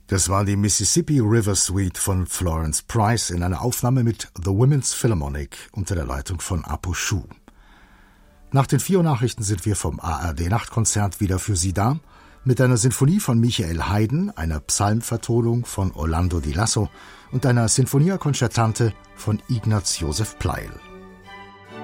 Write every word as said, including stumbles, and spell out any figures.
Das war die Mississippi River Suite von Florence Price in einer Aufnahme mit The Women's Philharmonic unter der Leitung von Apo Schuh. Nach den vier Uhr Nachrichten sind wir vom A R D-Nachtkonzert wieder für Sie da, mit einer Sinfonie von Michael Haydn, einer Psalmvertonung von Orlando Di Lasso und einer Sinfonia Concertante von Ignaz Josef Pleyel.